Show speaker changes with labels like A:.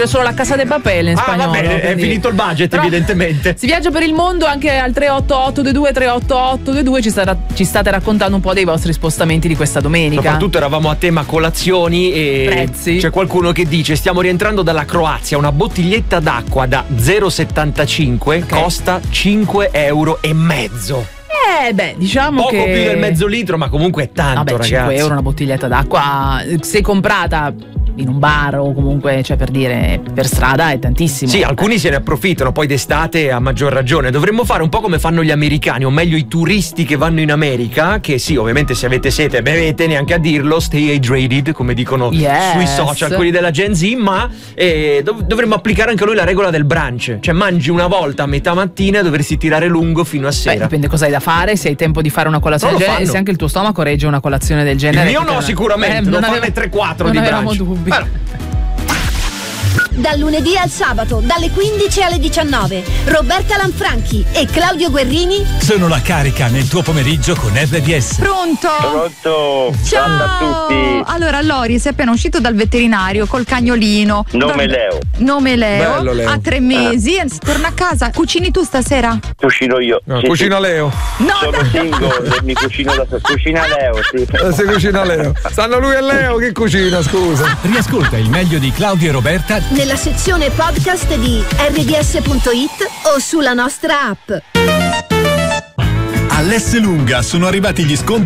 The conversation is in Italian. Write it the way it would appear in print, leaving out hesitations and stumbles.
A: solo la Casa de Papel in spagnolo.
B: Vabbè, è finito il budget. Però, evidentemente.
A: Si viaggia per il mondo anche al 388-22 ci state raccontando un po' dei vostri spostamenti di questa domenica.
B: Soprattutto eravamo a tema colazioni e
A: prezzi.
B: C'è qualcuno che dice: stiamo rientrando dalla Croazia, una bottiglietta d'acqua da 0,75 costa 5,5 €.
A: Diciamo
B: poco
A: che
B: più del mezzo litro, ma comunque è tanto, ragazzi.
A: 5 € una bottiglietta d'acqua, se comprata in un bar o comunque, cioè, per dire, per strada è tantissimo.
B: Sì, alcuni se ne approfittano, poi d'estate a maggior ragione. Dovremmo fare un po' come fanno gli americani, o meglio i turisti che vanno in America, che sì, ovviamente se avete sete bevete, neanche a dirlo, stay hydrated, come dicono sui social quelli della Gen Z, ma dovremmo applicare anche noi la regola del brunch, cioè mangi una volta a metà mattina e dovresti tirare lungo fino a sera.
A: Dipende cosa hai da fare, se hai tempo di fare una colazione del genere, e se anche il tuo stomaco regge una colazione del genere.
B: Il mio no, sicuramente, non farne 3-4 di brunch.
A: Dubbi.
C: Dal lunedì al sabato, dalle 15 alle 19, Roberta Lanfranchi e Claudio Guerrini
D: sono la carica nel tuo pomeriggio con RDS.
E: Pronto?
F: Ciao a tutti.
E: Allora, Lori si è appena uscito dal veterinario col cagnolino.
F: Nome Leo.
E: Bello, Leo. Ha 3 mesi, torna a casa. Cucini tu stasera?
F: Cucino io.
G: No, cucina Leo.
E: No,
F: sono single e mi cucino da solo. Cucina Leo, sì.
G: Si cucina Leo. Stanno lui e Leo che cucina, scusa.
D: Riascolta il meglio di Claudio e Roberta
C: nella sezione podcast di rds.it o sulla nostra app.
D: all'S Lunga sono arrivati gli sconti